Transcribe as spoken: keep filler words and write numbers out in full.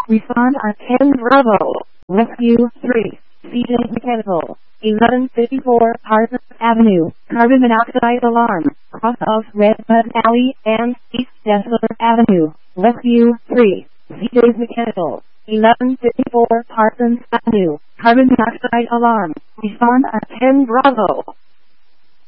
Respond on ten Bravo. Rescue three. C J Mechanical. eleven fifty-four Parsons Avenue. Carbon monoxide alarm. Cross of Redbud Alley and East Dessler Avenue. Rescue three. C J Mechanical. eleven fifty-four Parsons Avenue. Carbon monoxide alarm. Respond on ten Bravo.